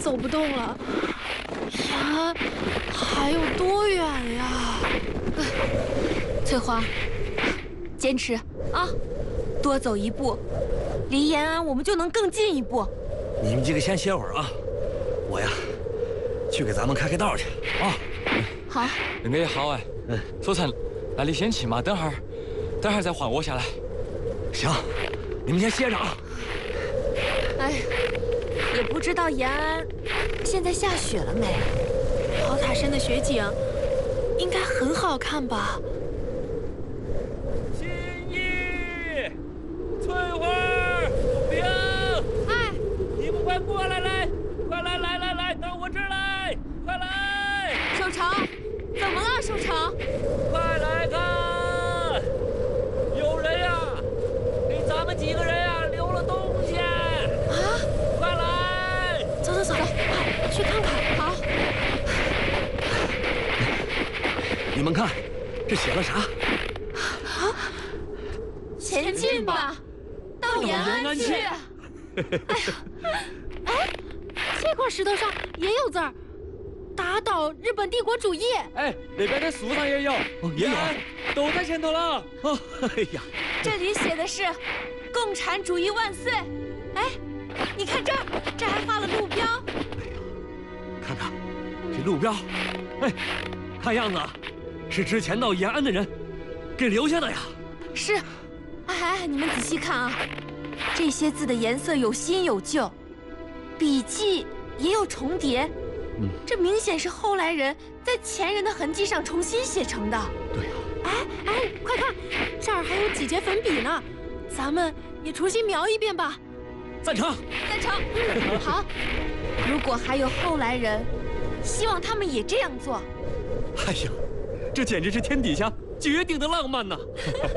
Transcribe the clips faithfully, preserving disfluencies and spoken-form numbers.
走不动了。延还有多远呀？ 翠花，坚持啊，多走一步，离延安我们就能更近一步。 你们几个先歇会儿啊，我呀，去给咱们开开道去啊。 好， 那个也好哎。嗯，左晨，那你先去嘛，等会儿，等会儿再换我下来。 行，你们先歇着啊。 哎，也不知道延安现在下雪了没？ 宝塔山的雪景应该很好看吧？ 新义、翠花、冬平， 哎， 你们快过来来，快来来来来，到我这儿来，快来！ 守城，怎么了，守城？ 快来看，有人呀，给咱们几个人呀留了东西啊！快来！ 走走走，快去看看。好。 你们看，这写了啥？ 啊！ 前进吧，到延安去。哎呀， 哎，这块石头上也有字儿，打倒日本帝国主义。 哎，那边的树上也有， 哦、也有， 都在前头了。 哦，哎呀， 这里写的是“共产主义万岁”。哎，你看这儿，这还画了路标。 哎呀，看看这路标，哎，看样子是之前到延安的人给留下的呀。 是，哎哎，你们仔细看啊，这些字的颜色有新有旧，笔迹也有重叠。嗯，这明显是后来人在前人的痕迹上重新写成的。 对呀。 哎哎，快看，这儿还有几节粉笔呢，咱们也重新描一遍吧。 赞成， 赞成。嗯，好。如果还有后来人，希望他们也这样做。 哎呀，这简直是天底下绝顶的浪漫呐！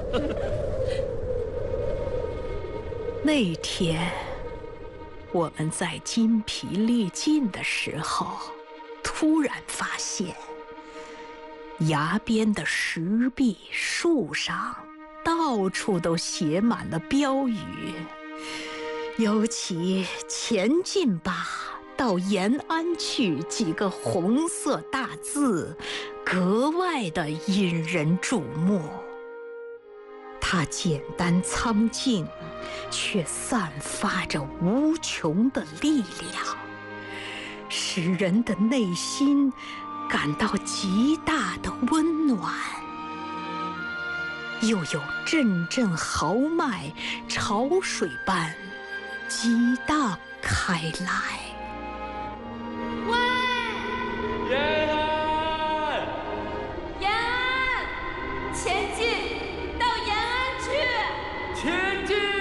那天，我们在筋疲力尽的时候，突然发现，崖边的石壁、树上，到处都写满了标语，尤其“前进吧，到延安去”几个红色大字，格外的引人注目。它简单苍劲，却散发着无穷的力量，使人的内心感到极大的温暖，又有阵阵豪迈潮水般激荡开来。